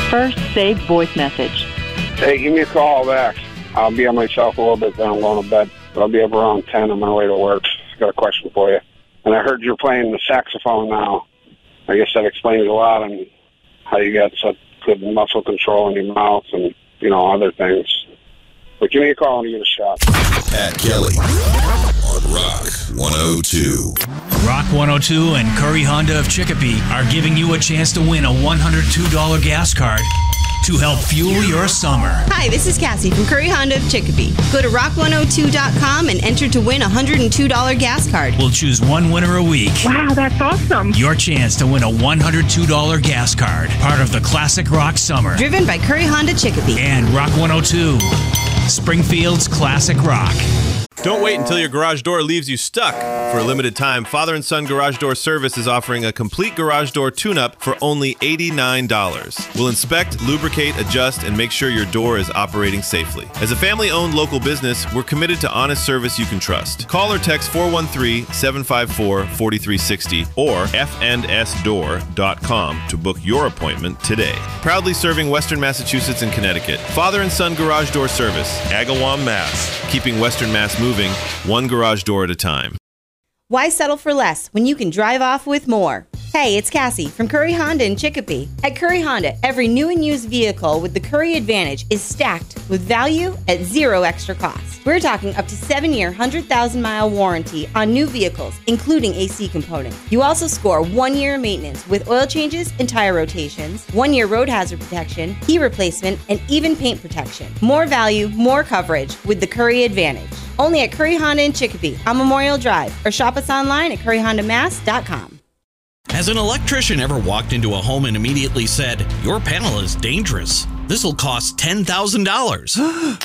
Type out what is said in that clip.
First, save voice message. Hey, give me a call back. I'll be on myself a little bit, then I'm going to bed. I'll be up around 10 on my way to work. Got a question for you. And I heard you're playing the saxophone now. I guess that explains a lot on how you got such good muscle control in your mouth and, other things. But give me a call and give it a shot. At Kelly on Rock 102. Rock 102 and Curry Honda of Chicopee are giving you a chance to win a $102 gas card to help fuel your summer. Hi, this is Cassie from Curry Honda of Chicopee. Go to rock102.com and enter to win a $102 gas card. We'll choose one winner a week. Wow, that's awesome. Your chance to win a $102 gas card, part of the Classic Rock Summer. Driven by Curry Honda Chicopee. And Rock 102, Springfield's Classic Rock. Don't wait until your garage door leaves you stuck. For a limited time, Father and Son Garage Door Service is offering a complete garage door tune-up for only $89. We'll inspect, lubricate, adjust, and make sure your door is operating safely. As a family-owned local business, we're committed to honest service you can trust. Call or text 413-754-4360 or fndsdoor.com to book your appointment today. Proudly serving Western Massachusetts and Connecticut. Father and Son Garage Door Service, Agawam, Mass. Keeping Western Mass moving, one garage door at a time. Why settle for less when you can drive off with more? Hey, it's Cassie from Curry Honda in Chicopee. At Curry Honda, every new and used vehicle with the Curry Advantage is stacked with value at zero extra cost. We're talking up to 7-year, 100,000-mile warranty on new vehicles, including AC components. You also score 1 year of maintenance with oil changes and tire rotations, 1 year road hazard protection, key replacement, and even paint protection. More value, more coverage with the Curry Advantage. Only at Curry Honda in Chicopee on Memorial Drive, or shop us online at curryhondamass.com. Has an electrician ever walked into a home and immediately said, "Your panel is dangerous. This will cost $10,000"?